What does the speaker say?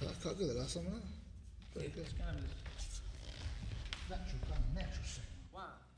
That's quite good, that last one, wasn't it? Very good. Let's go and have a listen. Natural, kind of natural sound. 1,